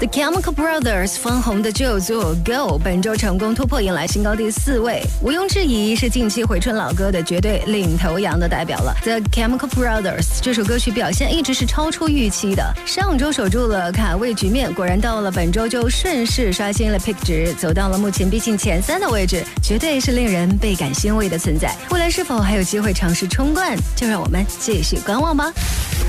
The Chemical Brothers 翻红的旧作 Go 本周成功突破，迎来新高第4位，毋庸置疑是近期回春老歌的绝对领头羊的代表了。The Chemical Brothers 这首歌曲表现一直是超出预期的，上周守住了卡位局面，果然到了本周就顺势刷新了 Pick 值，走到了目前逼近前3的位置，绝对是令人倍感欣慰的存在。未来是否还有机会尝试冲冠，就让我们继续观望吧。